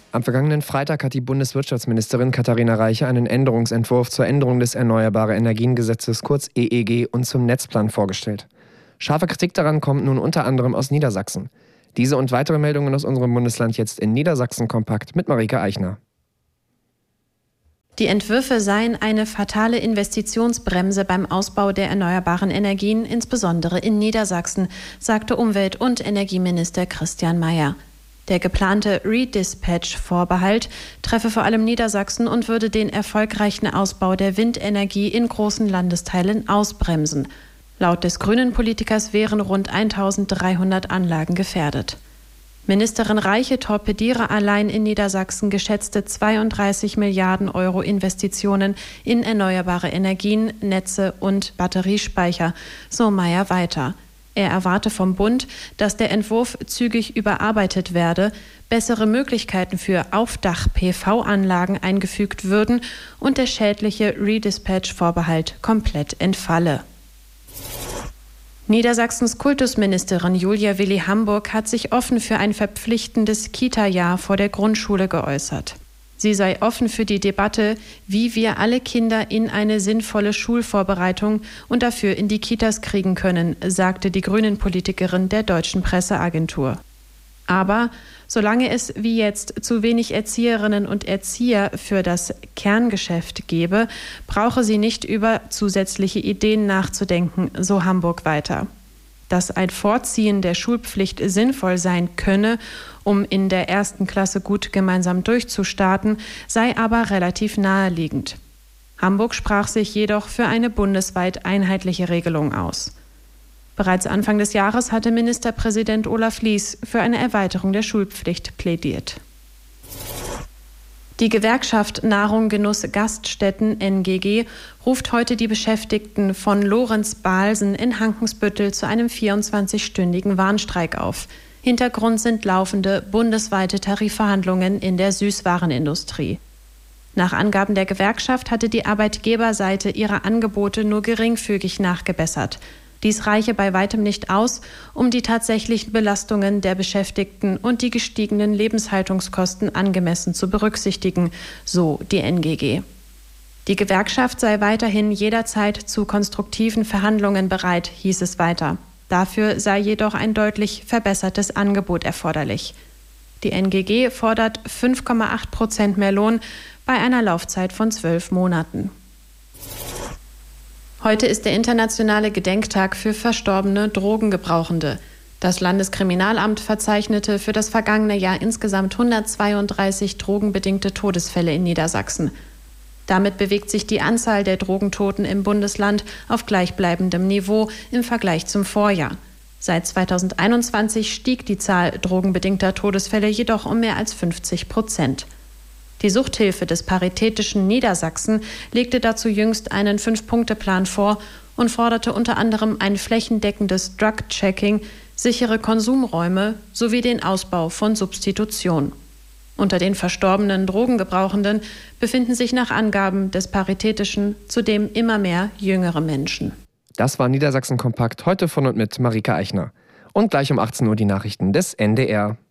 Am vergangenen Freitag hat die Bundeswirtschaftsministerin Katharina Reiche einen Änderungsentwurf zur Änderung des Erneuerbare-Energien-Gesetzes, kurz EEG, und zum Netzplan vorgestellt. Scharfe Kritik daran kommt nun unter anderem aus Niedersachsen. Diese und weitere Meldungen aus unserem Bundesland jetzt in Niedersachsen kompakt mit Marike Eichner. Die Entwürfe seien eine fatale Investitionsbremse beim Ausbau der erneuerbaren Energien, insbesondere in Niedersachsen, sagte Umwelt- und Energieminister Christian Mayer. Der geplante Redispatch-Vorbehalt treffe vor allem Niedersachsen und würde den erfolgreichen Ausbau der Windenergie in großen Landesteilen ausbremsen. Laut des grünen Politikers wären rund 1.300 Anlagen gefährdet. Ministerin Reiche torpediere allein in Niedersachsen geschätzte 32 Milliarden Euro Investitionen in erneuerbare Energien, Netze und Batteriespeicher, so Mayer weiter. Er erwarte vom Bund, dass der Entwurf zügig überarbeitet werde, bessere Möglichkeiten für Aufdach-PV-Anlagen eingefügt würden und der schädliche Redispatch-Vorbehalt komplett entfalle. Niedersachsens Kultusministerin Julia Willi-Hamburg hat sich offen für ein verpflichtendes Kita-Jahr vor der Grundschule geäußert. Sie sei offen für die Debatte, wie wir alle Kinder in eine sinnvolle Schulvorbereitung und dafür in die Kitas kriegen können, sagte die Grünen-Politikerin der Deutschen Presseagentur. Aber solange es wie jetzt zu wenig Erzieherinnen und Erzieher für das Kerngeschäft gebe, brauche sie nicht über zusätzliche Ideen nachzudenken, so Hamburg weiter. Dass ein Vorziehen der Schulpflicht sinnvoll sein könne, um in der 1. Klasse gut gemeinsam durchzustarten, sei aber relativ naheliegend. Hamburg sprach sich jedoch für eine bundesweit einheitliche Regelung aus. Bereits Anfang des Jahres hatte Ministerpräsident Olaf Lies für eine Erweiterung der Schulpflicht plädiert. Die Gewerkschaft Nahrung Genuss Gaststätten NGG ruft heute die Beschäftigten von Lorenz-Balsen in Hankensbüttel zu einem 24-stündigen Warnstreik auf. Hintergrund sind laufende bundesweite Tarifverhandlungen in der Süßwarenindustrie. Nach Angaben der Gewerkschaft hatte die Arbeitgeberseite ihre Angebote nur geringfügig nachgebessert. Dies reiche bei weitem nicht aus, um die tatsächlichen Belastungen der Beschäftigten und die gestiegenen Lebenshaltungskosten angemessen zu berücksichtigen, so die NGG. Die Gewerkschaft sei weiterhin jederzeit zu konstruktiven Verhandlungen bereit, hieß es weiter. Dafür sei jedoch ein deutlich verbessertes Angebot erforderlich. Die NGG fordert 5,8% mehr Lohn bei einer Laufzeit von 12 Monaten. Heute ist der internationale Gedenktag für verstorbene Drogengebrauchende. Das Landeskriminalamt verzeichnete für das vergangene Jahr insgesamt 132 drogenbedingte Todesfälle in Niedersachsen. Damit bewegt sich die Anzahl der Drogentoten im Bundesland auf gleichbleibendem Niveau im Vergleich zum Vorjahr. Seit 2021 stieg die Zahl drogenbedingter Todesfälle jedoch um mehr als 50%. Die Suchthilfe des Paritätischen Niedersachsen legte dazu jüngst einen 5-Punkte-Plan vor und forderte unter anderem ein flächendeckendes Drug-Checking, sichere Konsumräume sowie den Ausbau von Substitution. Unter den verstorbenen Drogengebrauchenden befinden sich nach Angaben des Paritätischen zudem immer mehr jüngere Menschen. Das war Niedersachsen kompakt, heute von und mit Marike Eichner. Und gleich um 18 Uhr die Nachrichten des NDR.